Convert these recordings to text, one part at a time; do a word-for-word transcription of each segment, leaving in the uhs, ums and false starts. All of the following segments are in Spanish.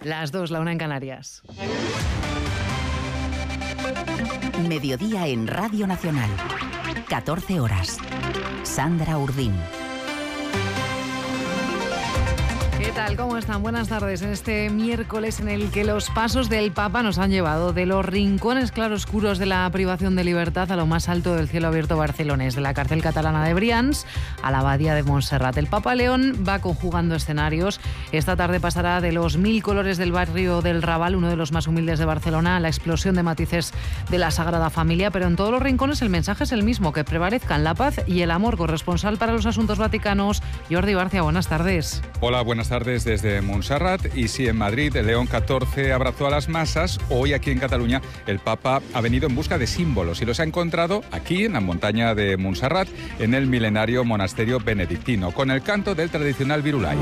Las dos, la una en Canarias. Mediodía en Radio Nacional. catorce horas. Sandra Urdín. ¿Qué tal? ¿Cómo están? Buenas tardes. En este miércoles en el que los pasos del Papa nos han llevado de los rincones claroscuros de la privación de libertad a lo más alto del cielo abierto barcelonés, de la cárcel catalana de Brians a la abadía de Montserrat. El Papa León va conjugando escenarios. Esta tarde pasará de los mil colores del barrio del Raval, uno de los más humildes de Barcelona, a la explosión de matices de la Sagrada Familia, pero en todos los rincones el mensaje es el mismo, que prevalezcan la paz y el amor. Corresponsal para los asuntos vaticanos, Jordi Barcia, buenas tardes. Hola, buenas tardes desde Montserrat. Y si en Madrid el León catorce abrazó a las masas, hoy aquí en Cataluña el Papa ha venido en busca de símbolos y los ha encontrado aquí en la montaña de Montserrat, en el milenario monasterio benedictino, con el canto del tradicional virulai.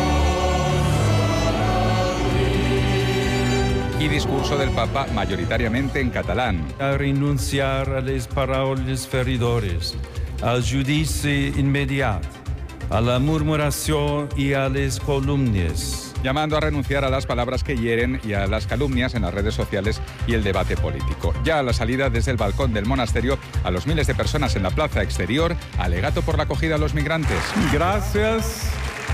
Y discurso del Papa mayoritariamente en catalán. A renunciar a les paraules feridores, al judici inmediat, a la murmuración y a las calumnias. Llamando a renunciar a las palabras que hieren y a las calumnias en las redes sociales y el debate político. Ya a la salida desde el balcón del monasterio, a los miles de personas en la plaza exterior, alegato por la acogida a los migrantes. Gracias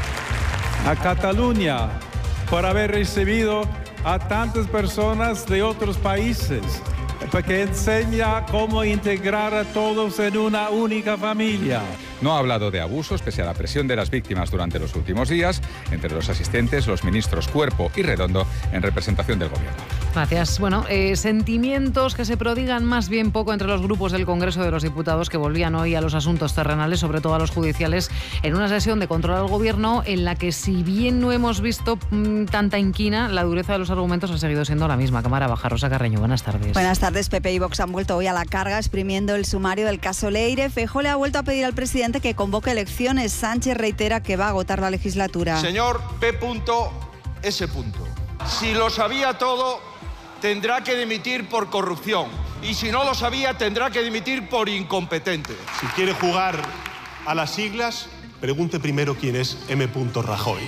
a Cataluña por haber recibido a tantas personas de otros países, porque enseña cómo integrar a todos en una única familia. No ha hablado de abusos pese a la presión de las víctimas durante los últimos días. Entre los asistentes, los ministros Cuerpo y Redondo, en representación del Gobierno. Gracias. Bueno, eh, sentimientos que se prodigan más bien poco entre los grupos del Congreso de los Diputados, que volvían hoy a los asuntos terrenales, sobre todo a los judiciales, en una sesión de control al Gobierno en la que, si bien no hemos visto mmm, tanta inquina, la dureza de los argumentos ha seguido siendo la misma. Cámara baja. Rosa Carreño, buenas tardes. Buenas tardes. P P y Vox han vuelto hoy a la carga exprimiendo el sumario del caso Leire. Feijóo le ha vuelto a pedir al presidente que convoque elecciones. Sánchez reitera que va a agotar la legislatura. Señor P. S. Si lo sabía todo, tendrá que dimitir por corrupción. Y si no lo sabía, tendrá que dimitir por incompetente. Si quiere jugar a las siglas, pregunte primero quién es M. Rajoy.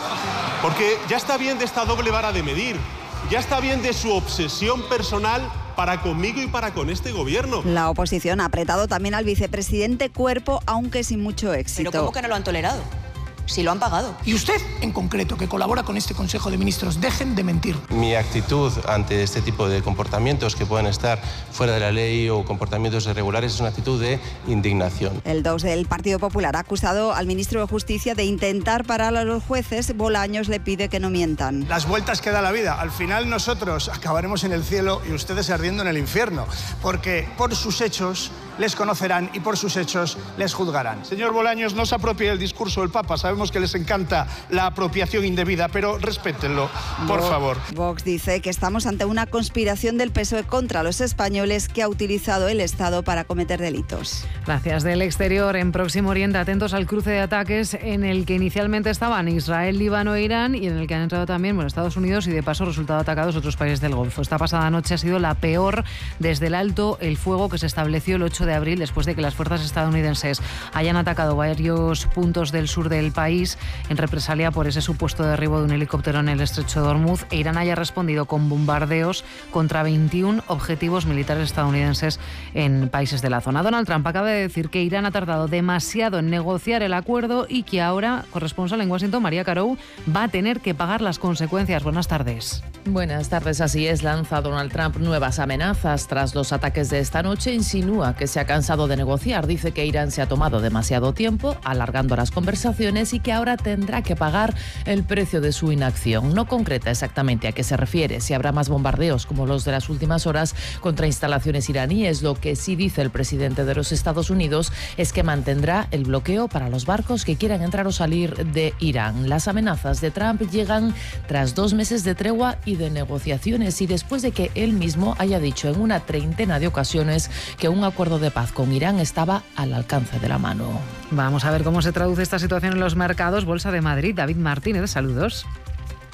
Porque ya está bien de esta doble vara de medir. Ya está bien de su obsesión personal para conmigo y para con este gobierno. La oposición ha apretado también al vicepresidente Cuerpo, aunque sin mucho éxito. ¿Pero cómo que no lo han tolerado? Si lo han pagado. Y usted, en concreto, que colabora con este Consejo de Ministros, dejen de mentir. Mi actitud ante este tipo de comportamientos que pueden estar fuera de la ley o comportamientos irregulares es una actitud de indignación. El dos del Partido Popular ha acusado al ministro de Justicia de intentar parar a los jueces. Bolaños le pide que no mientan. Las vueltas que da la vida. Al final nosotros acabaremos en el cielo y ustedes ardiendo en el infierno, porque por sus hechos les conocerán y por sus hechos les juzgarán. Señor Bolaños, no se apropie del discurso del Papa. Sabemos que les encanta la apropiación indebida, pero respétenlo, por Vox, favor. Vox dice que estamos ante una conspiración del P S O E contra los españoles que ha utilizado el Estado para cometer delitos. Gracias. Del exterior, en Próximo Oriente, atentos al cruce de ataques en el que inicialmente estaban Israel, Líbano e Irán, y en el que han entrado también bueno, Estados Unidos y de paso resultado atacados otros países del Golfo. Esta pasada noche ha sido la peor desde el alto el fuego que se estableció el ocho de abril, después de que las fuerzas estadounidenses hayan atacado varios puntos del sur del país en represalia por ese supuesto derribo de un helicóptero en el estrecho de Hormuz, e Irán haya respondido con bombardeos contra veintiún objetivos militares estadounidenses en países de la zona. Donald Trump acaba de decir que Irán ha tardado demasiado en negociar el acuerdo y que ahora, corresponsal en Washington, María Carou, va a tener que pagar las consecuencias. Buenas tardes. Buenas tardes. Así es, lanza Donald Trump nuevas amenazas tras los ataques de esta noche. Insinúa que se ha cansado de negociar. Dice que Irán se ha tomado demasiado tiempo alargando las conversaciones y que ahora tendrá que pagar el precio de su inacción. No concreta exactamente a qué se refiere, si habrá más bombardeos como los de las últimas horas contra instalaciones iraníes. Lo que sí dice el presidente de los Estados Unidos es que mantendrá el bloqueo para los barcos que quieran entrar o salir de Irán. Las amenazas de Trump llegan tras dos meses de tregua y de negociaciones, y después de que él mismo haya dicho en una treintena de ocasiones que un acuerdo de paz con Irán estaba al alcance de la mano. Vamos a ver cómo se traduce esta situación en los mercados. Bolsa de Madrid, David Martínez, saludos.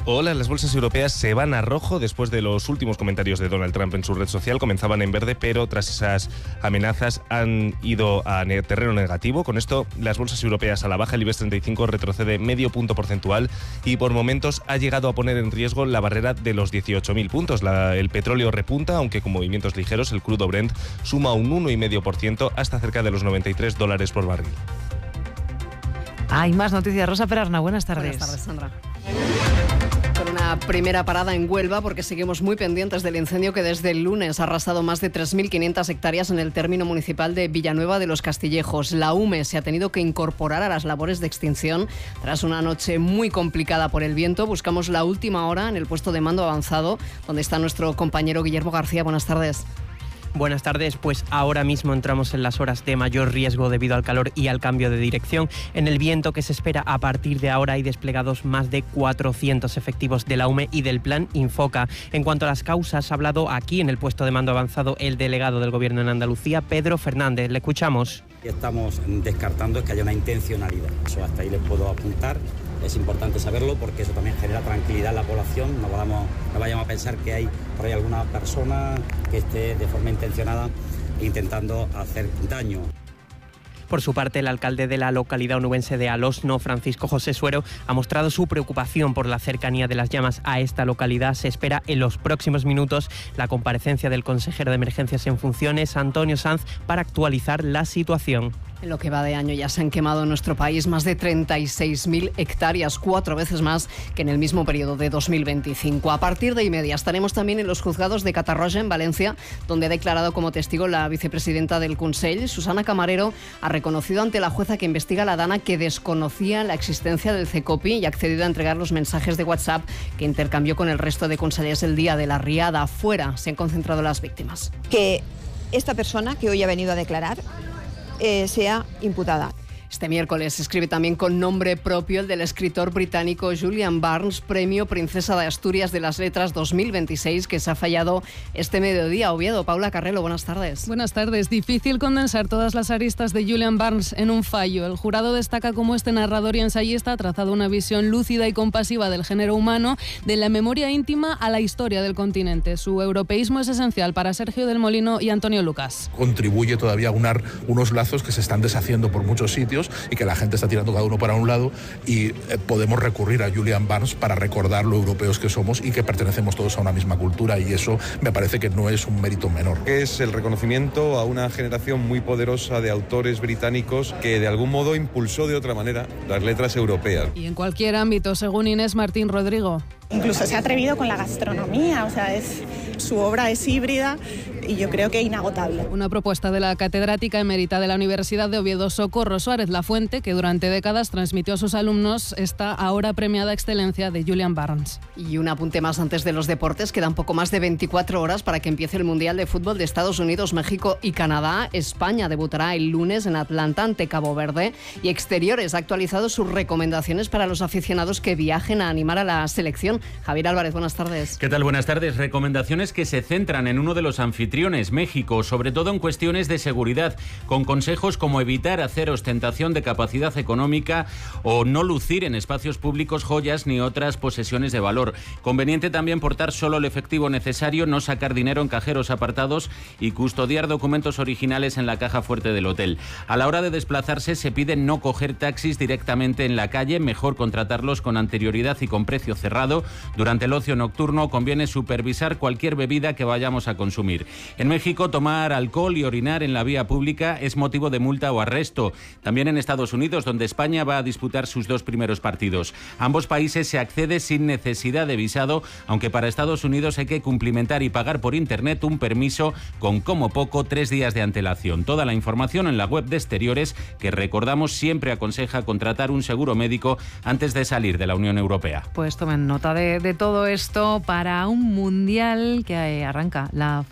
Hola, las bolsas europeas se van a rojo después de los últimos comentarios de Donald Trump en su red social. Comenzaban en verde, pero tras esas amenazas han ido a terreno negativo. Con esto, las bolsas europeas a la baja. El IBEX treinta y cinco retrocede medio punto porcentual y por momentos ha llegado a poner en riesgo la barrera de los dieciocho mil puntos. La, el petróleo repunta, aunque con movimientos ligeros. El crudo Brent suma un uno coma cinco por ciento hasta cerca de los noventa y tres dólares por barril. Hay más noticias. Rosa Perarna, buenas tardes. Buenas tardes, Sandra. Con una primera parada en Huelva, porque seguimos muy pendientes del incendio que desde el lunes ha arrasado más de tres mil quinientas hectáreas en el término municipal de Villanueva de los Castillejos. La U M E se ha tenido que incorporar a las labores de extinción tras una noche muy complicada por el viento. Buscamos la última hora en el puesto de mando avanzado, donde está nuestro compañero Guillermo García. Buenas tardes. Buenas tardes, pues ahora mismo entramos en las horas de mayor riesgo debido al calor y al cambio de dirección. En el viento que se espera a partir de ahora hay desplegados más de cuatrocientos efectivos de la U M E y del Plan Infoca. En cuanto a las causas, ha hablado aquí en el puesto de mando avanzado el delegado del Gobierno en Andalucía, Pedro Fernández. Le escuchamos. Lo que estamos descartando es que haya una intencionalidad. Eso hasta ahí les puedo apuntar. Es importante saberlo porque eso también genera tranquilidad en la población. No vayamos, no vayamos a pensar que hay por ahí alguna persona que esté de forma intencionada intentando hacer daño. Por su parte, el alcalde de la localidad onubense de Alosno, Francisco José Suero, ha mostrado su preocupación por la cercanía de las llamas a esta localidad. Se espera en los próximos minutos la comparecencia del consejero de Emergencias en funciones, Antonio Sanz, para actualizar la situación. En lo que va de año ya se han quemado en nuestro país más de treinta y seis mil hectáreas, cuatro veces más que en el mismo periodo de dos mil veinticinco. A partir de y media estaremos también en los juzgados de Catarroja, en Valencia, donde ha declarado como testigo la vicepresidenta del Consell. Susana Camarero ha reconocido ante la jueza que investiga la Dana que desconocía la existencia del CECOPI y ha accedido a entregar los mensajes de WhatsApp que intercambió con el resto de consellers el día de la riada. Fuera se han concentrado las víctimas. Que esta persona que hoy ha venido a declarar Eh, sea imputada. Este miércoles se escribe también con nombre propio el del escritor británico Julian Barnes, premio Princesa de Asturias de las Letras dos mil veintiséis, que se ha fallado este mediodía. Oviedo, Paula Carrelo, buenas tardes. Buenas tardes. Difícil condensar todas las aristas de Julian Barnes en un fallo. El jurado destaca cómo este narrador y ensayista ha trazado una visión lúcida y compasiva del género humano, de la memoria íntima a la historia del continente. Su europeísmo es esencial para Sergio del Molino y Antonio Lucas. Contribuye todavía a unar unos lazos que se están deshaciendo por muchos sitios y que la gente está tirando cada uno para un lado y eh, podemos recurrir a Julian Barnes para recordar lo europeos que somos y que pertenecemos todos a una misma cultura, y eso me parece que no es un mérito menor. Es el reconocimiento a una generación muy poderosa de autores británicos que de algún modo impulsó de otra manera las letras europeas. Y en cualquier ámbito, según Inés Martín Rodrigo. Incluso se ha atrevido con la gastronomía, o sea, es, su obra es híbrida y yo creo que inagotable. Una propuesta de la catedrática emérita de la Universidad de Oviedo, Socorro Suárez Lafuente, que durante décadas transmitió a sus alumnos esta ahora premiada excelencia de Julian Barnes. Y un apunte más antes de los deportes. Quedan poco más de veinticuatro horas para que empiece el Mundial de Fútbol de Estados Unidos, México y Canadá. España debutará el lunes en Atlanta ante Cabo Verde, y Exteriores ha actualizado sus recomendaciones para los aficionados que viajen a animar a la selección. Javier Álvarez, buenas tardes. ¿Qué tal? Buenas tardes. Recomendaciones que se centran en uno de los anfitriones, México, sobre todo en cuestiones de seguridad, con consejos como evitar hacer ostentación de capacidad económica o no lucir en espacios públicos joyas ni otras posesiones de valor. Conveniente también portar solo el efectivo necesario, no sacar dinero en cajeros apartados y custodiar documentos originales en la caja fuerte del hotel. A la hora de desplazarse se pide no coger taxis directamente en la calle, mejor contratarlos con anterioridad y con precio cerrado. Durante el ocio nocturno conviene supervisar cualquier bebida que vayamos a consumir. En México, tomar alcohol y orinar en la vía pública es motivo de multa o arresto. También en Estados Unidos, donde España va a disputar sus dos primeros partidos. Ambos países se accede sin necesidad de visado, aunque para Estados Unidos hay que cumplimentar y pagar por internet un permiso con como poco tres días de antelación. Toda la información en la web de Exteriores, que recordamos siempre aconseja contratar un seguro médico antes de salir de la Unión Europea. Pues tomen nota de, de todo esto para un mundial que arranca la fase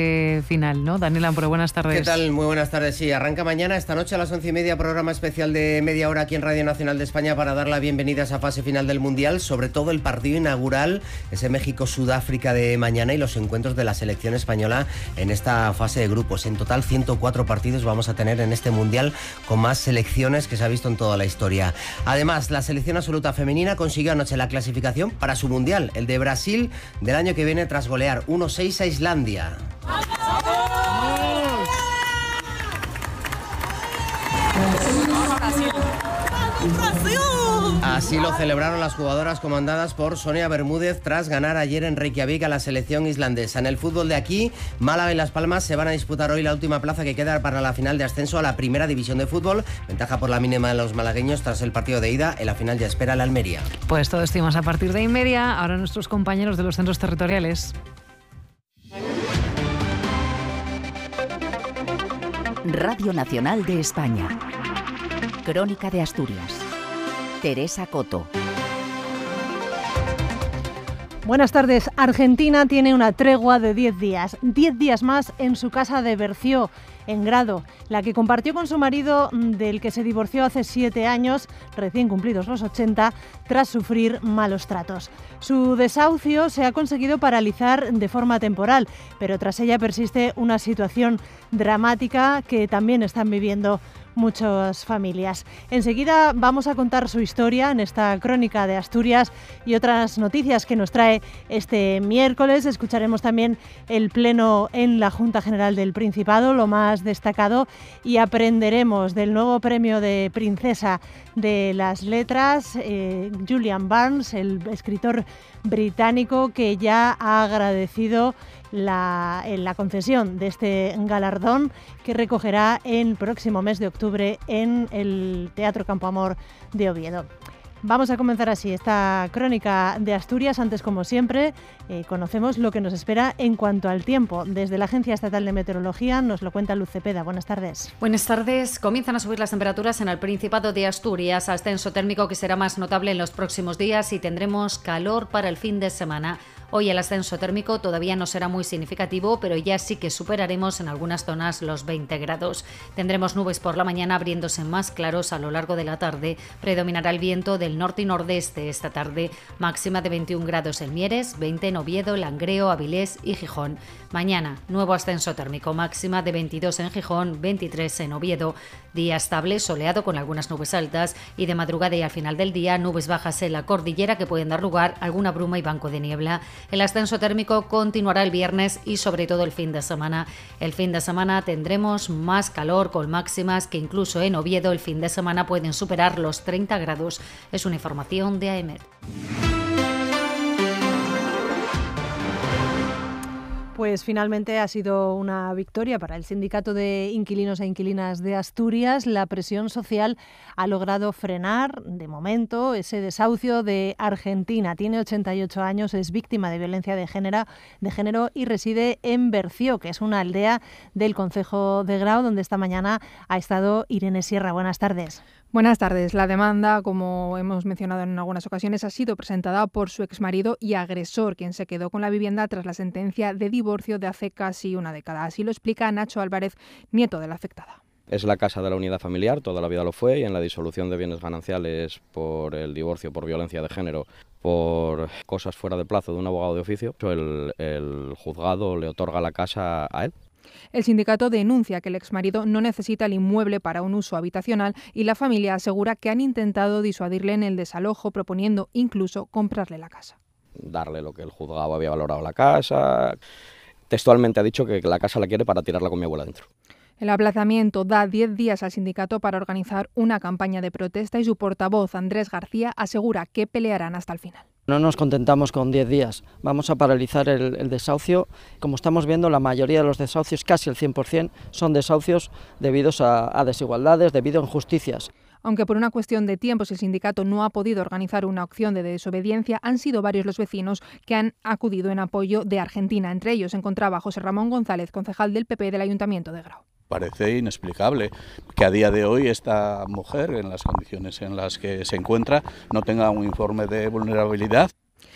fase final, ¿no? Daniel Amparo, buenas tardes. ¿Qué tal? Muy buenas tardes. Sí, arranca mañana, esta noche a las once y media, programa especial de media hora aquí en Radio Nacional de España para dar la bienvenida a esa fase final del Mundial, sobre todo el partido inaugural, ese México-Sudáfrica de mañana y los encuentros de la selección española en esta fase de grupos. En total, ciento cuatro partidos vamos a tener en este Mundial con más selecciones que se ha visto en toda la historia. Además, la selección absoluta femenina consiguió anoche la clasificación para su Mundial, el de Brasil del año que viene, tras golear uno seis a Islandia. Así lo celebraron las jugadoras comandadas por Sonia Bermúdez tras ganar ayer en Reykjavik a la selección islandesa. En el fútbol de aquí, Málaga y Las Palmas se van a disputar hoy la última plaza que queda para la final de ascenso a la primera división de fútbol. Ventaja por la mínima de los malagueños tras el partido de ida. En la final ya espera la Almería. Pues todo esto y más a partir de y media. Ahora nuestros compañeros de los centros territoriales. Radio Nacional de España. Crónica de Asturias. Teresa Coto. Buenas tardes. Argentina tiene una tregua de diez días. diez días más en su casa de Berció, en Grado, la que compartió con su marido, del que se divorció hace siete años, recién cumplidos los ochenta, tras sufrir malos tratos. Su desahucio se ha conseguido paralizar de forma temporal, pero tras ella persiste una situación dramática que también están viviendo muchas familias. Enseguida vamos a contar su historia en esta crónica de Asturias y otras noticias que nos trae este miércoles. Escucharemos también el pleno en la Junta General del Principado, lo más destacado, y aprenderemos del nuevo premio de Princesa de las Letras, eh, Julian Barnes, el escritor británico que ya ha agradecido la, la concesión de este galardón que recogerá el próximo mes de octubre en el Teatro Campo Amor de Oviedo. Vamos a comenzar así esta crónica de Asturias. Antes, como siempre, eh, conocemos lo que nos espera en cuanto al tiempo. Desde la Agencia Estatal de Meteorología nos lo cuenta Luz Cepeda. Buenas tardes. Buenas tardes. Comienzan a subir las temperaturas en el Principado de Asturias, ascenso térmico que será más notable en los próximos días y tendremos calor para el fin de semana. Hoy el ascenso térmico todavía no será muy significativo, pero ya sí que superaremos en algunas zonas los veinte grados. Tendremos nubes por la mañana abriéndose más claros a lo largo de la tarde. Predominará el viento del norte y nordeste esta tarde. Máxima de veintiún grados en Mieres, veinte en Oviedo, Langreo, Avilés y Gijón. Mañana, nuevo ascenso térmico, máxima de veintidós en Gijón, veintitrés en Oviedo. Día estable, soleado con algunas nubes altas y de madrugada y al final del día nubes bajas en la cordillera que pueden dar lugar a alguna bruma y banco de niebla. El ascenso térmico continuará el viernes y sobre todo el fin de semana. El fin de semana tendremos más calor con máximas que incluso en Oviedo el fin de semana pueden superar los treinta grados. Es una información de A E M E T. Pues finalmente ha sido una victoria para el Sindicato de Inquilinos e Inquilinas de Asturias. La presión social ha logrado frenar, de momento, ese desahucio de Argentina. Tiene ochenta y ocho años, es víctima de violencia de género, de género y reside en Berció, que es una aldea del concejo de Grao, donde esta mañana ha estado Irene Sierra. Buenas tardes. Buenas tardes. La demanda, como hemos mencionado en algunas ocasiones, ha sido presentada por su exmarido y agresor, quien se quedó con la vivienda tras la sentencia de divorcio de hace casi una década. Así lo explica Nacho Álvarez, nieto de la afectada. Es la casa de la unidad familiar, toda la vida lo fue, y en la disolución de bienes gananciales por el divorcio, por violencia de género, por cosas fuera de plazo de un abogado de oficio, el, el juzgado le otorga la casa a él. El sindicato denuncia que el exmarido no necesita el inmueble para un uso habitacional y la familia asegura que han intentado disuadirle en el desalojo, proponiendo incluso comprarle la casa. Darle lo que el juzgado había valorado la casa. Textualmente ha dicho que la casa la quiere para tirarla con mi abuela dentro. El aplazamiento da diez días al sindicato para organizar una campaña de protesta y su portavoz, Andrés García, asegura que pelearán hasta el final. No nos contentamos con diez días, vamos a paralizar el, el desahucio. Como estamos viendo, la mayoría de los desahucios, casi el cien por cien, son desahucios debidos a, a desigualdades, debido a injusticias. Aunque por una cuestión de tiempos el sindicato no ha podido organizar una opción de desobediencia, han sido varios los vecinos que han acudido en apoyo de Argentina. Entre ellos se encontraba José Ramón González, concejal del P P del Ayuntamiento de Grao. Parece inexplicable que a día de hoy esta mujer, en las condiciones en las que se encuentra, no tenga un informe de vulnerabilidad.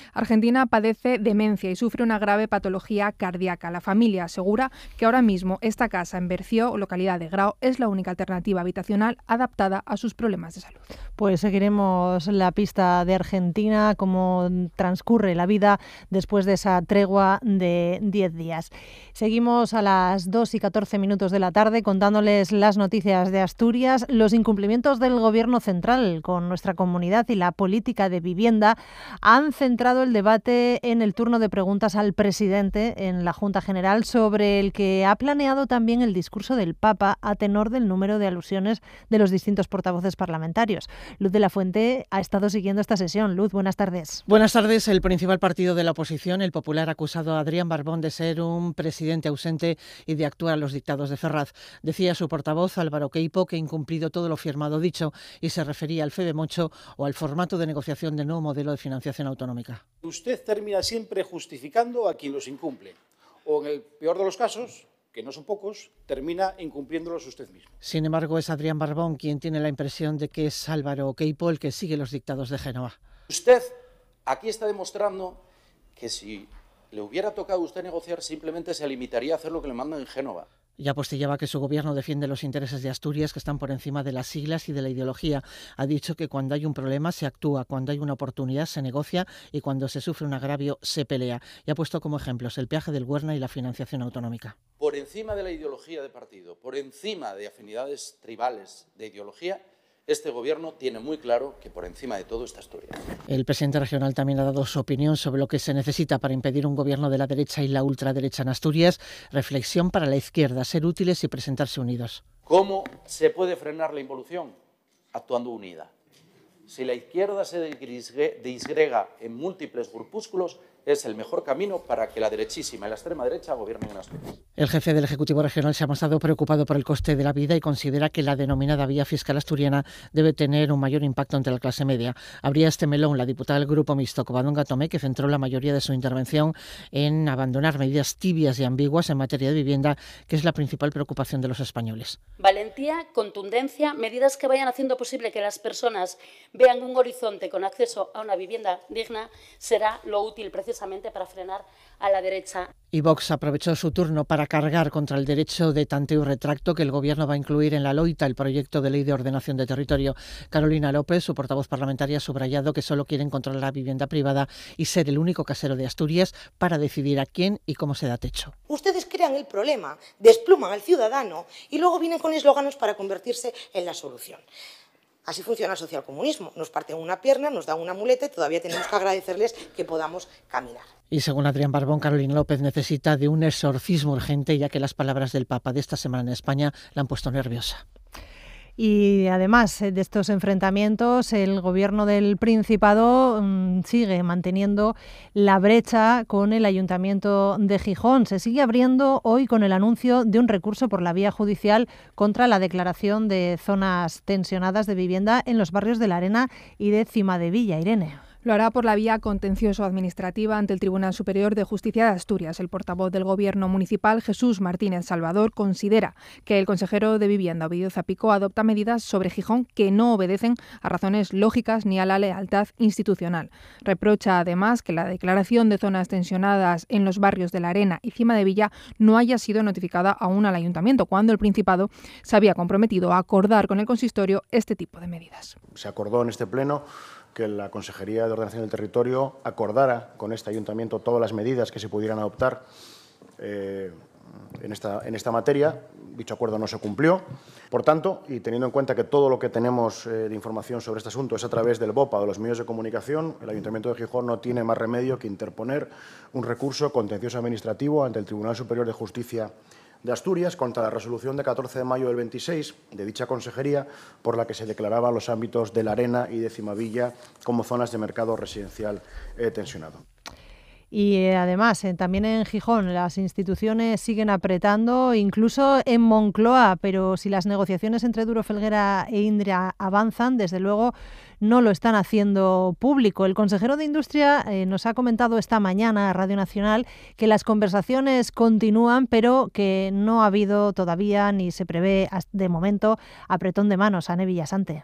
Argentina padece demencia y sufre una grave patología cardíaca. La familia asegura que ahora mismo esta casa en Berció, localidad de Grao, es la única alternativa habitacional adaptada a sus problemas de salud. Pues seguiremos la pista de Argentina, cómo transcurre la vida después de esa tregua de diez días. Seguimos a las dos y catorce minutos de la tarde contándoles las noticias de Asturias, los incumplimientos del Gobierno central con nuestra comunidad y la política de vivienda han centrado el debate en el turno de preguntas al presidente en la Junta General, sobre el que ha planeado también el discurso del Papa a tenor del número de alusiones de los distintos portavoces parlamentarios. Luz de la Fuente ha estado siguiendo esta sesión. Luz, buenas tardes. Buenas tardes. El principal partido de la oposición, el Popular, ha acusado a Adrián Barbón de ser un presidente ausente y de actuar a los dictados de Ferraz. Decía su portavoz, Álvaro Queipo, que ha incumplido todo lo firmado dicho y se refería al FEDEMOCHO o al formato de negociación del nuevo modelo de financiación autonómica. Usted termina siempre justificando a quien los incumple, o en el peor de los casos, que no son pocos, termina incumpliéndolos usted mismo. Sin embargo, es Adrián Barbón quien tiene la impresión de que es Álvaro Queipo el que sigue los dictados de Génova. Usted aquí está demostrando que si le hubiera tocado a usted negociar, simplemente se limitaría a hacer lo que le mandan en Génova. Ya apostillaba que su gobierno defiende los intereses de Asturias, que están por encima de las siglas y de la ideología. Ha dicho que cuando hay un problema se actúa, cuando hay una oportunidad se negocia y cuando se sufre un agravio se pelea. Y ha puesto como ejemplos el peaje del Huerna y la financiación autonómica. Por encima de la ideología de partido, por encima de afinidades tribales de ideología, este gobierno tiene muy claro que por encima de todo está Asturias. El presidente regional también ha dado su opinión sobre lo que se necesita para impedir un gobierno de la derecha y la ultraderecha en Asturias. Reflexión para la izquierda, ser útiles y presentarse unidos. ¿Cómo se puede frenar la involución? Actuando unida. Si la izquierda se disgrega en múltiples grupúsculos, es el mejor camino para que la derechísima y la extrema derecha gobiernen en Asturias. El jefe del Ejecutivo Regional se ha mostrado preocupado por el coste de la vida y considera que la denominada vía fiscal asturiana debe tener un mayor impacto entre la clase media. Abría este melón la diputada del Grupo Mixto, Covadonga Tomé, que centró la mayoría de su intervención en abandonar medidas tibias y ambiguas en materia de vivienda, que es la principal preocupación de los españoles. Valentía, contundencia, medidas que vayan haciendo posible que las personas vean un horizonte con acceso a una vivienda digna, será lo útil precisamente para frenar a la derecha. Y Vox aprovechó su turno para cargar contra el derecho de tanteo y retracto que el Gobierno va a incluir en la loita, el proyecto de ley de ordenación de territorio. Carolina López, su portavoz parlamentaria, ha subrayado que solo quieren controlar la vivienda privada y ser el único casero de Asturias para decidir a quién y cómo se da techo. Ustedes crean el problema, despluman al ciudadano y luego vienen con eslóganos para convertirse en la solución. Así funciona el socialcomunismo. Nos parten una pierna, nos dan una muleta y todavía tenemos que agradecerles que podamos caminar. Y según Adrián Barbón, Carolina López necesita de un exorcismo urgente, ya que las palabras del Papa de esta semana en España la han puesto nerviosa. Y además de estos enfrentamientos, el Gobierno del Principado mmm, sigue manteniendo la brecha con el Ayuntamiento de Gijón. Se sigue abriendo hoy con el anuncio de un recurso por la vía judicial contra la declaración de zonas tensionadas de vivienda en los barrios de La Arena y de Cimadevilla. Irene. Lo hará por la vía contencioso-administrativa ante el Tribunal Superior de Justicia de Asturias. El portavoz del Gobierno municipal, Jesús Martínez Salvador, considera que el consejero de Vivienda, Ovidio Zapico, adopta medidas sobre Gijón que no obedecen a razones lógicas ni a la lealtad institucional. Reprocha además que la declaración de zonas tensionadas en los barrios de La Arena y Cimadevilla no haya sido notificada aún al Ayuntamiento, cuando el Principado se había comprometido a acordar con el consistorio este tipo de medidas. Se acordó en este pleno que la Consejería de Ordenación del Territorio acordara con este Ayuntamiento todas las medidas que se pudieran adoptar eh, en, esta, en esta materia. Dicho acuerdo no se cumplió. Por tanto, y teniendo en cuenta que todo lo que tenemos eh, de información sobre este asunto es a través del BOPA o de los medios de comunicación, el Ayuntamiento de Gijón no tiene más remedio que interponer un recurso contencioso administrativo ante el Tribunal Superior de Justicia de Asturias contra la resolución de catorce de mayo del veintiséis de dicha consejería, por la que se declaraban los ámbitos de La Arena y de Cimadevilla como zonas de mercado residencial eh, tensionado. Y eh, además, eh, también en Gijón las instituciones siguen apretando, incluso en Moncloa, pero si las negociaciones entre Duro Felguera e Indra avanzan, desde luego no lo están haciendo público. El consejero de Industria eh, nos ha comentado esta mañana a Radio Nacional que las conversaciones continúan, pero que no ha habido todavía ni se prevé de momento apretón de manos a Ane Villasante.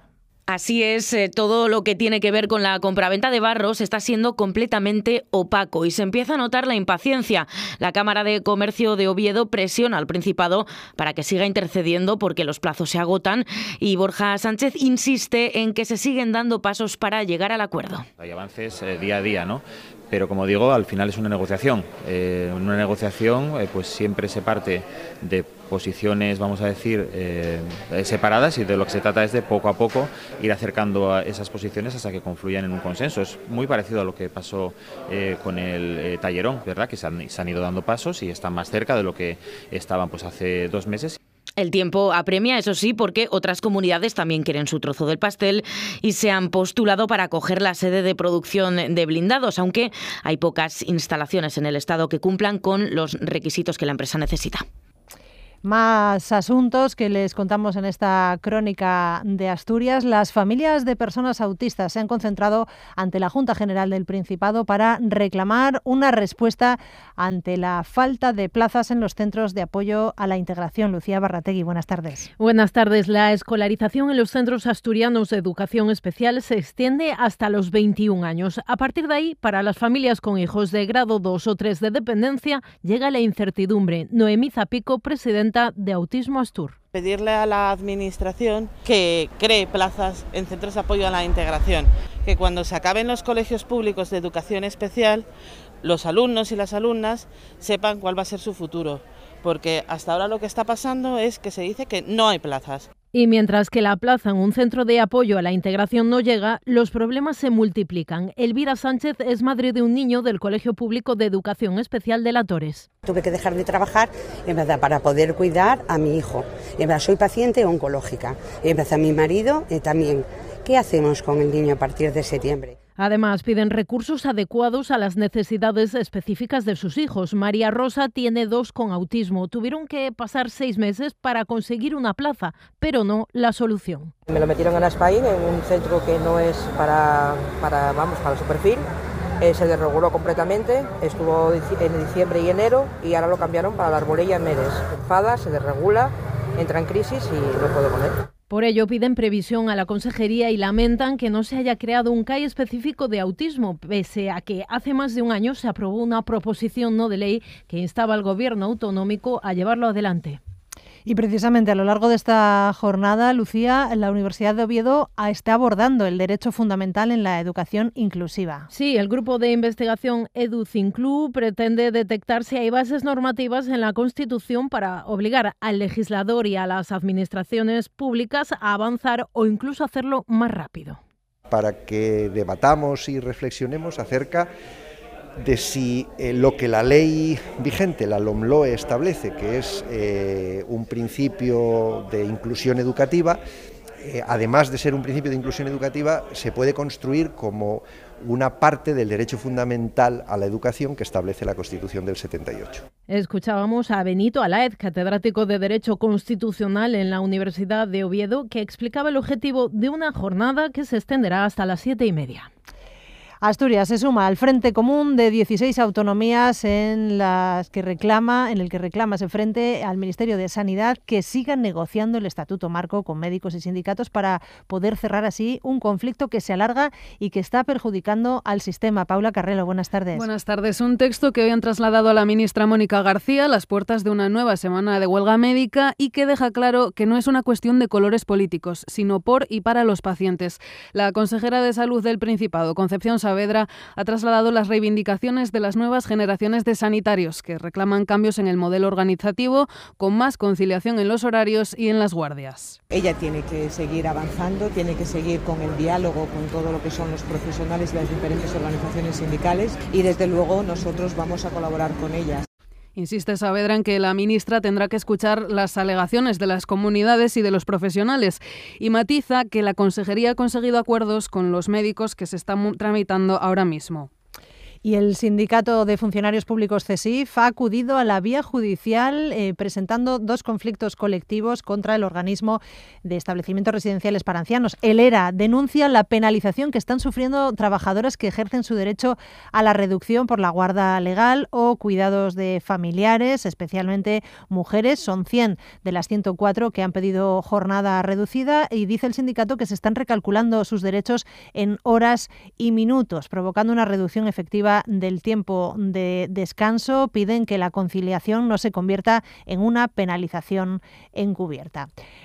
Así es, eh, todo lo que tiene que ver con la compraventa de barros está siendo completamente opaco y se empieza a notar la impaciencia. La Cámara de Comercio de Oviedo presiona al Principado para que siga intercediendo porque los plazos se agotan y Borja Sánchez insiste en que se siguen dando pasos para llegar al acuerdo. Hay avances eh, día a día, ¿no? Pero como digo, al final es una negociación. Eh, una negociación eh, pues siempre se parte de posiciones, vamos a decir, eh, separadas, y de lo que se trata es de poco a poco ir acercando a esas posiciones hasta que confluyan en un consenso. Es muy parecido a lo que pasó eh, con el eh, Tallerón, ¿verdad? Que se han, se han ido dando pasos y están más cerca de lo que estaban pues hace dos meses. El tiempo apremia, eso sí, porque otras comunidades también quieren su trozo del pastel y se han postulado para acoger la sede de producción de blindados, aunque hay pocas instalaciones en el Estado que cumplan con los requisitos que la empresa necesita. Más asuntos que les contamos en esta crónica de Asturias. Las familias de personas autistas se han concentrado ante la Junta General del Principado para reclamar una respuesta ante la falta de plazas en los centros de apoyo a la integración. Lucía Barrategui, buenas tardes. Buenas tardes. La escolarización en los centros asturianos de educación especial se extiende hasta los veintiún años. A partir de ahí, para las familias con hijos de grado dos o tres de dependencia, llega la incertidumbre. Noemí Zapico, presidenta de Autismo Astur. Pedirle a la Administración que cree plazas en centros de apoyo a la integración, que cuando se acaben los colegios públicos de educación especial, los alumnos y las alumnas sepan cuál va a ser su futuro, porque hasta ahora lo que está pasando es que se dice que no hay plazas. Y mientras que la plaza en un centro de apoyo a la integración no llega, los problemas se multiplican. Elvira Sánchez es madre de un niño del Colegio Público de Educación Especial de La Torres. Tuve que dejar de trabajar en verdad, para poder cuidar a mi hijo. En verdad, soy paciente oncológica. En verdad, mi marido eh, también. ¿Qué hacemos con el niño a partir de septiembre? Además, piden recursos adecuados a las necesidades específicas de sus hijos. María Rosa tiene dos con autismo. Tuvieron que pasar seis meses para conseguir una plaza, pero no la solución. Me lo metieron en Aspaín, en un centro que no es para, para, vamos, para su perfil. Eh, se desreguló completamente, estuvo en diciembre y enero y ahora lo cambiaron para la Arbolella en Meres. Enfada, se desregula, entra en crisis y no puede poner. Por ello piden previsión a la Consejería y lamentan que no se haya creado un C A I específico de autismo, pese a que hace más de un año se aprobó una proposición no de ley que instaba al Gobierno autonómico a llevarlo adelante. Y precisamente a lo largo de esta jornada, Lucía, la Universidad de Oviedo está abordando el derecho fundamental en la educación inclusiva. Sí, el grupo de investigación EduCinclu pretende detectar si hay bases normativas en la Constitución para obligar al legislador y a las administraciones públicas a avanzar o incluso hacerlo más rápido. Para que debatamos y reflexionemos acerca de si eh, lo que la ley vigente, la LOMLOE, establece, que es eh, un principio de inclusión educativa, eh, además de ser un principio de inclusión educativa, se puede construir como una parte del derecho fundamental a la educación que establece la Constitución del setenta y ocho. Escuchábamos a Benito Alaez, catedrático de Derecho Constitucional en la Universidad de Oviedo, que explicaba el objetivo de una jornada que se extenderá hasta las siete y media. Asturias se suma al Frente Común de dieciséis autonomías en las que reclama, en el que reclama ese frente al Ministerio de Sanidad que sigan negociando el Estatuto Marco con médicos y sindicatos para poder cerrar así un conflicto que se alarga y que está perjudicando al sistema. Paula Carrelo, buenas tardes. Buenas tardes. Un texto que hoy han trasladado a la ministra Mónica García a las puertas de una nueva semana de huelga médica y que deja claro que no es una cuestión de colores políticos, sino por y para los pacientes. La consejera de Salud del Principado, Concepción Saavedra, ha trasladado las reivindicaciones de las nuevas generaciones de sanitarios que reclaman cambios en el modelo organizativo con más conciliación en los horarios y en las guardias. Ella tiene que seguir avanzando, tiene que seguir con el diálogo con todo lo que son los profesionales y las diferentes organizaciones sindicales y desde luego nosotros vamos a colaborar con ellas. Insiste Saavedra en que la ministra tendrá que escuchar las alegaciones de las comunidades y de los profesionales y matiza que la Consejería ha conseguido acuerdos con los médicos que se están tramitando ahora mismo. Y el Sindicato de Funcionarios Públicos C S I F ha acudido a la vía judicial eh, presentando dos conflictos colectivos contra el organismo de establecimientos residenciales para ancianos. El ERA denuncia la penalización que están sufriendo trabajadoras que ejercen su derecho a la reducción por la guarda legal o cuidados de familiares, especialmente mujeres. Son cien de las ciento cuatro que han pedido jornada reducida y dice el sindicato que se están recalculando sus derechos en horas y minutos, provocando una reducción efectiva del tiempo de descanso. Piden que la conciliación no se convierta en una penalización encubierta.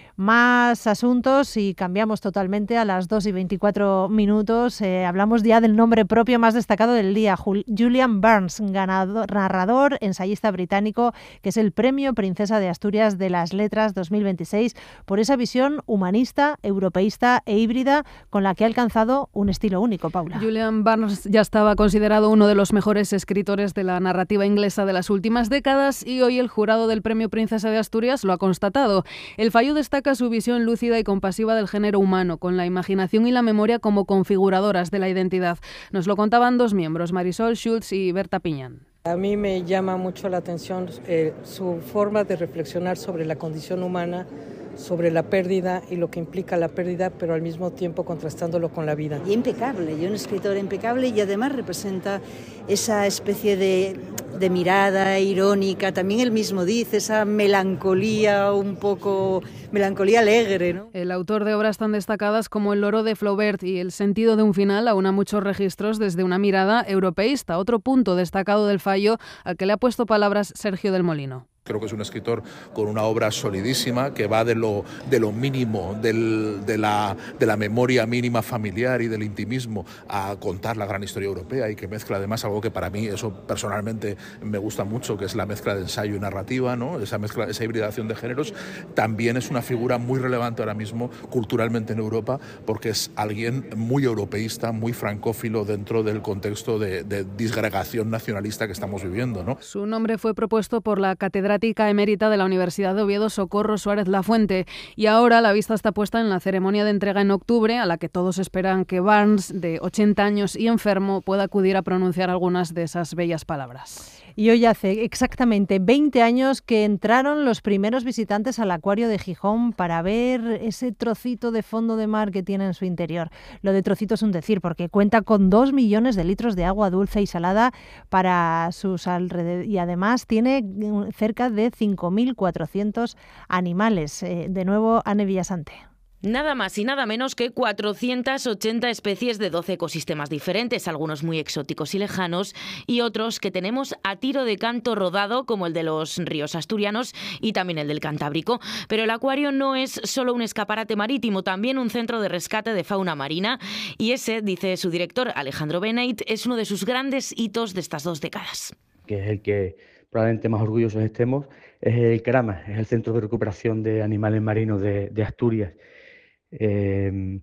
Más asuntos y cambiamos totalmente a las dos y veinticuatro minutos. Eh, hablamos ya del nombre propio más destacado del día, Julian Barnes, ganador, narrador, ensayista británico, que es el Premio Princesa de Asturias de las Letras dos mil veintiséis por esa visión humanista, europeísta e híbrida con la que ha alcanzado un estilo único, Paula. Julian Barnes ya estaba considerado uno de los mejores escritores de la narrativa inglesa de las últimas décadas y hoy el jurado del Premio Princesa de Asturias lo ha constatado. El fallo destaca su visión lúcida y compasiva del género humano, con la imaginación y la memoria como configuradoras de la identidad. Nos lo contaban dos miembros, Marisol Schultz y Berta Piñán. A mí me llama mucho la atención eh, su forma de reflexionar sobre la condición humana, sobre la pérdida y lo que implica la pérdida, pero al mismo tiempo contrastándolo con la vida. Y impecable, y un escritor impecable y además representa esa especie de, de mirada irónica, también él mismo dice, esa melancolía un poco, melancolía alegre, ¿no? El autor de obras tan destacadas como El loro de Flaubert y El sentido de un final aúna muchos registros desde una mirada europeísta, otro punto destacado del fallo al que le ha puesto palabras Sergio del Molino. Creo que es un escritor con una obra solidísima que va de lo, de lo mínimo, del, de, la, de la memoria mínima familiar y del intimismo a contar la gran historia europea y que mezcla además algo que para mí, eso personalmente me gusta mucho, que es la mezcla de ensayo y narrativa, ¿no? Esa mezcla, esa hibridación de géneros. También es una figura muy relevante ahora mismo culturalmente en Europa porque es alguien muy europeísta, muy francófilo dentro del contexto de, de disgregación nacionalista que estamos viviendo, ¿no? Su nombre fue propuesto por la catedrática emérita de la Universidad de Oviedo, Socorro Suárez Lafuente, y ahora la vista está puesta en la ceremonia de entrega en octubre, a la que todos esperan que Barnes, de ochenta años y enfermo, pueda acudir a pronunciar algunas de esas bellas palabras. Y hoy hace exactamente veinte años que entraron los primeros visitantes al acuario de Gijón para ver ese trocito de fondo de mar que tiene en su interior. Lo de trocito es un decir, porque cuenta con dos millones de litros de agua dulce y salada para sus alrededores y además tiene cerca de cinco mil cuatrocientos animales. Eh, de nuevo, Ane Villasante. Nada más y nada menos que cuatrocientas ochenta especies de doce ecosistemas diferentes, algunos muy exóticos y lejanos y otros que tenemos a tiro de canto rodado, como el de los ríos asturianos y también el del Cantábrico. Pero el acuario no es solo un escaparate marítimo, también un centro de rescate de fauna marina, y ese, dice su director Alejandro Beneit, es uno de sus grandes hitos de estas dos décadas. Que es el que probablemente más orgullosos estemos, es el CRAMA, es el Centro de Recuperación de Animales Marinos de, de Asturias. Eh,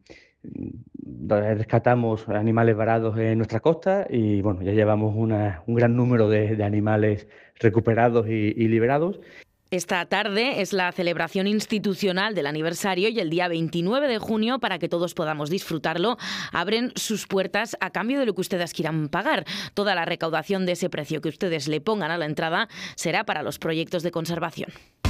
rescatamos animales varados en nuestra costa y bueno, ya llevamos una, un gran número de, de animales recuperados y, y liberados. Esta tarde es la celebración institucional del aniversario y el día veintinueve de junio, para que todos podamos disfrutarlo, abren sus puertas a cambio de lo que ustedes quieran pagar. Toda la recaudación de ese precio que ustedes le pongan a la entrada será para los proyectos de conservación.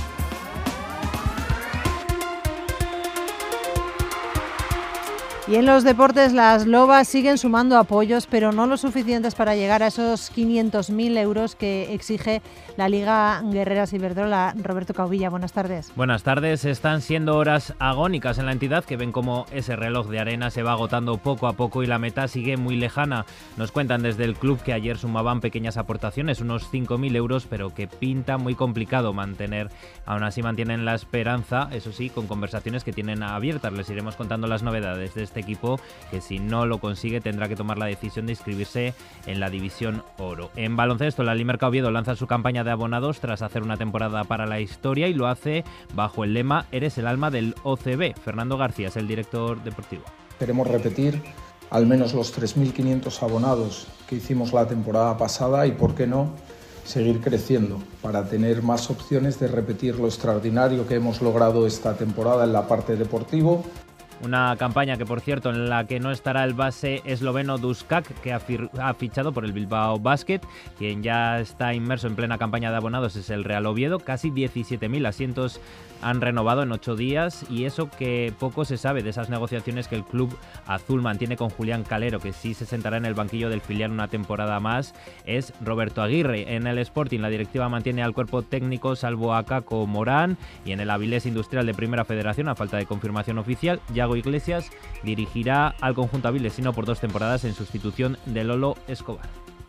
Y en los deportes las Lobas siguen sumando apoyos, pero no lo suficientes para llegar a esos quinientos mil euros que exige la Liga Guerreras Iberdrola. Roberto Caubilla, buenas tardes. Buenas tardes. Están siendo horas agónicas en la entidad, que ven como ese reloj de arena se va agotando poco a poco y la meta sigue muy lejana. Nos cuentan desde el club que ayer sumaban pequeñas aportaciones, unos cinco mil euros, pero que pinta muy complicado mantener. Aún así mantienen la esperanza, eso sí, con conversaciones que tienen abiertas. Les iremos contando las novedades de este equipo, que si no lo consigue tendrá que tomar la decisión de inscribirse en la División Oro. En baloncesto, la Limerca Oviedo lanza su campaña de abonados tras hacer una temporada para la historia y lo hace bajo el lema Eres el alma del O C B. Fernando García es el director deportivo. Queremos repetir al menos los tres mil quinientos abonados que hicimos la temporada pasada y, por qué no, seguir creciendo para tener más opciones de repetir lo extraordinario que hemos logrado esta temporada en la parte deportiva. Una campaña que, por cierto, en la que no estará el base esloveno Dušak, que ha, ha fichado por el Bilbao Basket. Quien ya está inmerso en plena campaña de abonados es el Real Oviedo. Casi diecisiete mil asientos han renovado en ocho días, y eso que poco se sabe de esas negociaciones que el club azul mantiene con Julián Calero, que sí se sentará en el banquillo del filial una temporada más, es Roberto Aguirre. En el Sporting la directiva mantiene al cuerpo técnico salvo a Caco Morán, y en el Avilés Industrial de Primera Federación, a falta de confirmación oficial, Yago Iglesias dirigirá al conjunto avilesino por dos temporadas en sustitución de Lolo Escobar.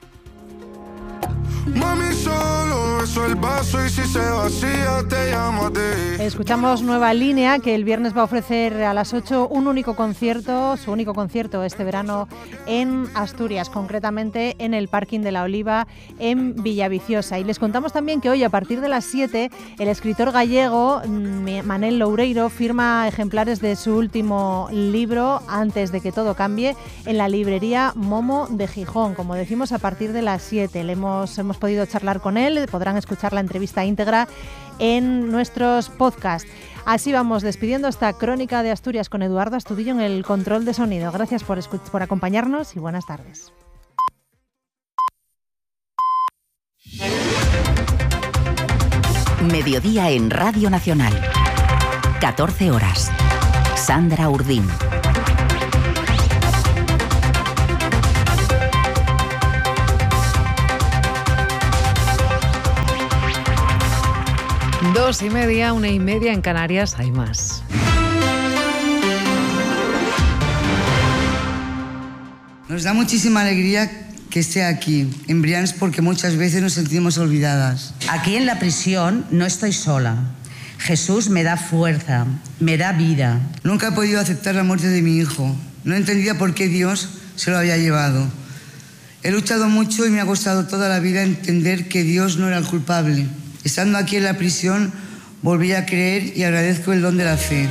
Mami, solo beso el vaso y si se vacía te llamo a ti. Escuchamos Nueva Línea, que el viernes va a ofrecer a las ocho un único concierto, su único concierto este verano en Asturias, concretamente en el Parking de la Oliva en Villaviciosa. Y les contamos también que hoy a partir de las siete el escritor gallego Manel Loureiro firma ejemplares de su último libro, Antes de que todo cambie, en la librería Momo de Gijón. Como decimos, a partir de las siete le hemos, hemos podido charlar con él, podrán escuchar la entrevista íntegra en nuestros podcasts. Así vamos despidiendo esta crónica de Asturias con Eduardo Astudillo en el control de sonido. Gracias por, por acompañarnos y buenas tardes. Mediodía en Radio Nacional. catorce horas. Sandra Urdín. Dos y media, una y media en Canarias, hay más. Nos da muchísima alegría que esté aquí, en Brians, porque muchas veces nos sentimos olvidadas. Aquí en la prisión no estoy sola. Jesús me da fuerza, me da vida. Nunca he podido aceptar la muerte de mi hijo. No entendía por qué Dios se lo había llevado. He luchado mucho y me ha costado toda la vida entender que Dios no era el culpable. Estando aquí en la prisión, volví a creer y agradezco el don de la fe.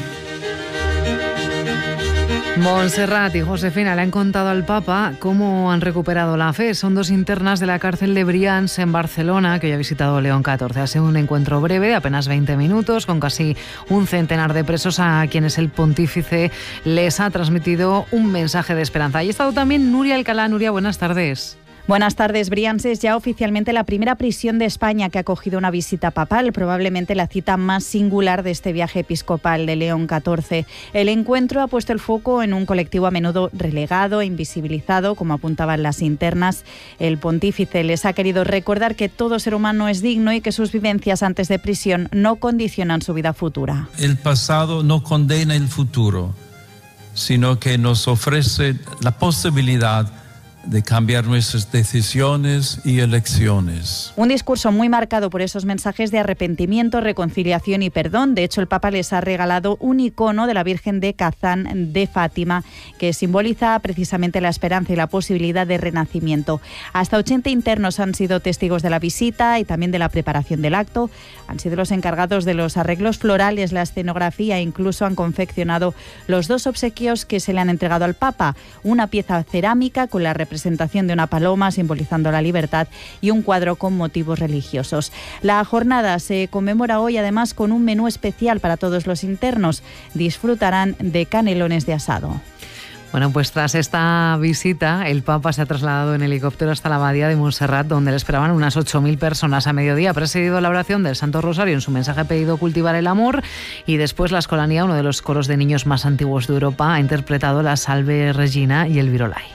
Montserrat y Josefina le han contado al Papa cómo han recuperado la fe. Son dos internas de la cárcel de Brians en Barcelona que hoy ha visitado León catorce. Ha sido un encuentro breve de apenas veinte minutos con casi un centenar de presos a quienes el pontífice les ha transmitido un mensaje de esperanza. Ahí ha estado también Nuria Alcalá. Nuria, buenas tardes. Buenas tardes. Brians es ya oficialmente la primera prisión de España que ha acogido una visita papal, probablemente la cita más singular de este viaje episcopal de León catorce. El encuentro ha puesto el foco en un colectivo a menudo relegado e invisibilizado, como apuntaban las internas. El pontífice les ha querido recordar que todo ser humano es digno y que sus vivencias antes de prisión no condicionan su vida futura. El pasado no condena el futuro, sino que nos ofrece la posibilidad de cambiar nuestras decisiones y elecciones. Un discurso muy marcado por esos mensajes de arrepentimiento, reconciliación y perdón. De hecho, el Papa les ha regalado un icono de la Virgen de Kazán de Fátima que simboliza precisamente la esperanza y la posibilidad de renacimiento. Hasta ochenta internos han sido testigos de la visita y también de la preparación del acto. Han sido los encargados de los arreglos florales, la escenografía e incluso han confeccionado los dos obsequios que se le han entregado al Papa. Una pieza cerámica con la representación presentación de una paloma simbolizando la libertad y un cuadro con motivos religiosos. La jornada se conmemora hoy además con un menú especial para todos los internos. Disfrutarán de canelones de asado. Bueno, pues tras esta visita, el Papa se ha trasladado en helicóptero hasta la abadía de Montserrat, donde le esperaban unas ocho mil personas a mediodía. Ha presidido la oración del Santo Rosario. En su mensaje ha pedido cultivar el amor y después la Escolanía, uno de los coros de niños más antiguos de Europa, ha interpretado la Salve Regina y el Virolai.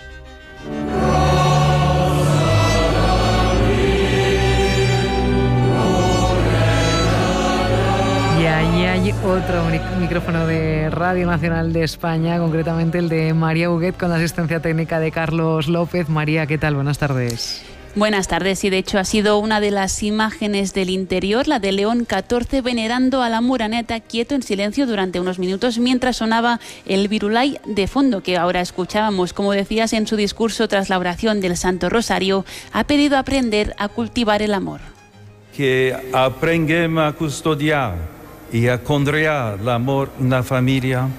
Y allí hay otro micrófono de Radio Nacional de España, concretamente el de María Huguet, con la asistencia técnica de Carlos López. María, ¿qué tal? Buenas tardes. Buenas tardes, y de hecho ha sido una de las imágenes del interior, la de León catorce, venerando a la Moreneta quieto en silencio durante unos minutos mientras sonaba el Virulai de fondo que ahora escuchábamos. Como decías en su discurso tras la oración del Santo Rosario, ha pedido aprender a cultivar el amor. Que aprenguem a custodiar y a conrear l'amor en la familia.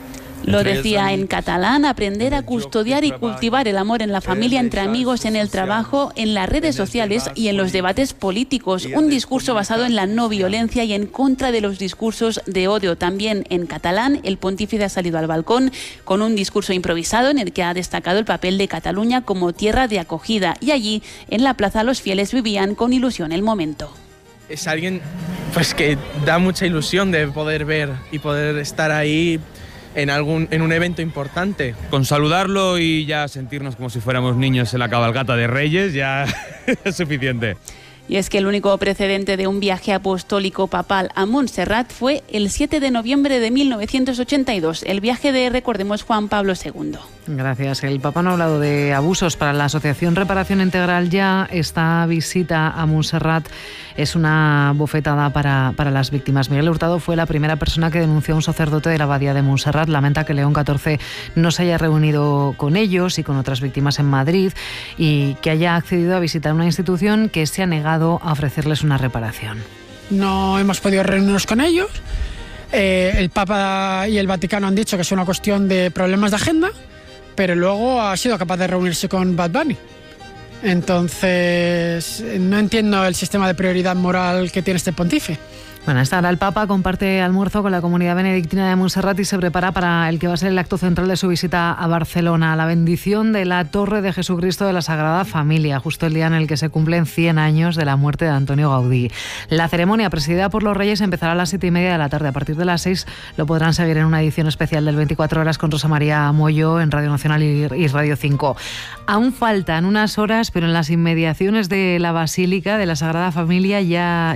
Lo decía en catalán: aprender a custodiar y cultivar el amor en la familia, entre amigos, en el trabajo, en las redes sociales y en los debates políticos. Un discurso basado en la no violencia y en contra de los discursos de odio. También en catalán, el pontífice ha salido al balcón con un discurso improvisado en el que ha destacado el papel de Cataluña como tierra de acogida, y allí en la plaza los fieles vivían con ilusión el momento. Es alguien pues que da mucha ilusión de poder ver y poder estar ahí en algún en un evento importante. Con saludarlo y ya sentirnos como si fuéramos niños en la cabalgata de Reyes ya es suficiente. Y es que el único precedente de un viaje apostólico papal a Montserrat fue el siete de noviembre de mil novecientos ochenta y dos, el viaje de, recordemos, Juan Pablo segundo. Gracias. El Papa no ha hablado de abusos. Para la Asociación Reparación Integral Ya, esta visita a Montserrat es una bofetada para, para las víctimas. Miguel Hurtado fue la primera persona que denunció a un sacerdote de la abadía de Montserrat. Lamenta que León catorce no se haya reunido con ellos y con otras víctimas en Madrid y que haya accedido a visitar una institución que se ha negado a ofrecerles una reparación. No hemos podido reunirnos con ellos. Eh, el Papa y el Vaticano han dicho que es una cuestión de problemas de agenda, pero luego ha sido capaz de reunirse con Bad Bunny. Entonces, no entiendo el sistema de prioridad moral que tiene este pontífice. Bueno, hasta ahora el Papa comparte almuerzo con la comunidad benedictina de Montserrat y se prepara para el que va a ser el acto central de su visita a Barcelona, la bendición de la Torre de Jesucristo de la Sagrada Familia, justo el día en el que se cumplen cien años de la muerte de Antonio Gaudí. La ceremonia, presidida por los Reyes, empezará a las siete y media de la tarde. A partir de las seis lo podrán seguir en una edición especial del veinticuatro horas con Rosa María Moyo en Radio Nacional y Radio cinco. Aún faltan unas horas, pero en las inmediaciones de la Basílica de la Sagrada Familia ya